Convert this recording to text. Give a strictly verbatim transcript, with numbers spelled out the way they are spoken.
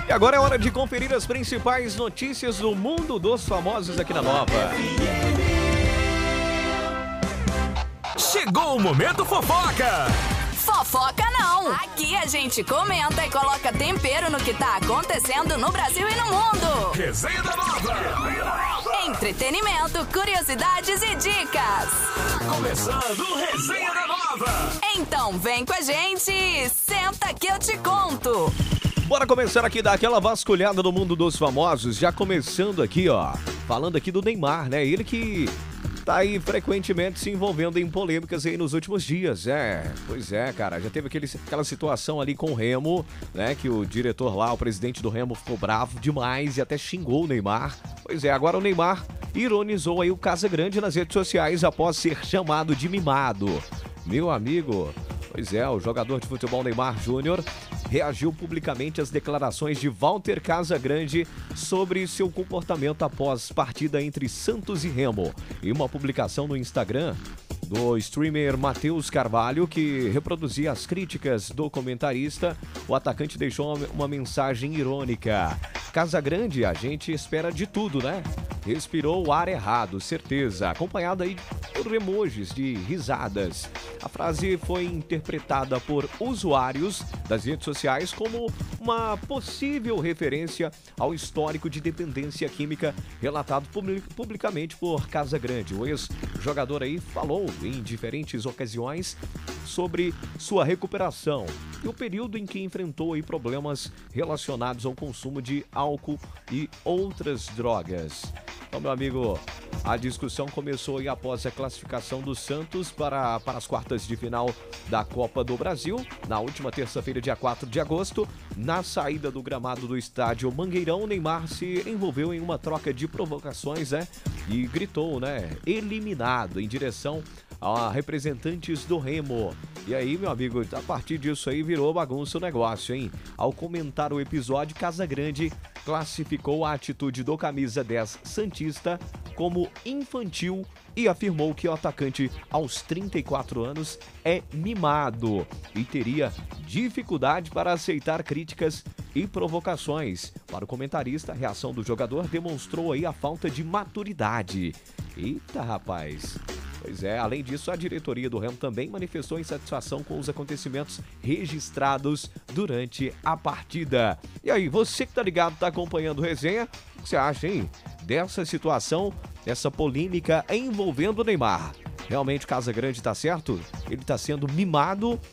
E agora é hora de conferir as principais notícias do mundo dos famosos aqui na Nova. Chegou o Momento Fofoca! Fofoca não! Aqui a gente comenta e coloca tempero no que tá acontecendo no Brasil e no mundo. Resenha da Nova! Entretenimento, curiosidades e dicas. Começando o Resenha da Nova! Então vem com a gente e senta que eu te conto. Bora começar aqui, dar aquela vasculhada no mundo dos famosos, já começando aqui, ó, falando aqui do Neymar, né? Ele que tá aí frequentemente se envolvendo em polêmicas aí nos últimos dias, é. Pois é, cara, já teve aquele, aquela situação ali com o Remo, né? Que o diretor lá, o presidente do Remo, ficou bravo demais e até xingou o Neymar. Pois é, agora o Neymar ironizou aí o Casagrande nas redes sociais após ser chamado de mimado. Meu amigo, pois é, o jogador de futebol Neymar Júnior reagiu publicamente às declarações de Walter Casagrande sobre seu comportamento após partida entre Santos e Remo. Em uma publicação no Instagram do streamer Matheus Carvalho, que reproduzia as críticas do comentarista, o atacante deixou uma, uma mensagem irônica. Casagrande, a gente espera de tudo, né? Respirou o ar errado, certeza. Acompanhado aí por emojis de risadas. A frase foi interpretada por usuários das redes sociais como uma possível referência ao histórico de dependência química relatado publicamente por Casagrande. O ex-jogador aí falou em diferentes ocasiões sobre sua recuperação e o período em que enfrentou aí problemas relacionados ao consumo de álcool e outras drogas. Então, meu amigo, a discussão começou aí após a classificação do Santos para, para as quartas de final da Copa do Brasil, na última terça-feira, dia quatro de agosto. Na saída do gramado do estádio Mangueirão, Neymar se envolveu em uma troca de provocações, né? E gritou, né? Eliminado, em direção a representantes do Remo. E aí, meu amigo, a partir disso aí virou bagunça o negócio, hein? Ao comentar o episódio, Casagrande classificou a atitude do camisa dez santista como infantil e afirmou que o atacante, aos trinta e quatro anos, é mimado e teria dificuldade para aceitar críticas e provocações. Para o comentarista, a reação do jogador demonstrou aí a falta de maturidade. Eita, rapaz! Pois é, além disso, a diretoria do Remo também manifestou insatisfação com os acontecimentos registrados durante a partida. E aí, você que tá ligado, tá acompanhando o resenha, o que você acha, hein? Dessa situação, dessa polêmica envolvendo o Neymar. Realmente o Casagrande tá certo? Ele tá sendo mimado